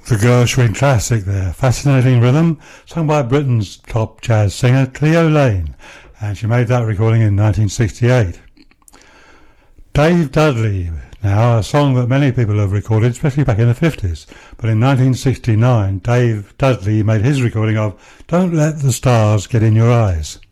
The Gershwin classic there, fascinating rhythm, sung by Britain's top jazz singer Cleo Lane, and she made that recording in 1968. Dave Dudley, now a song that many people have recorded, especially back in the 50s, but in 1969 Dave Dudley made his recording of Don't Let the Stars Get in Your Eyes.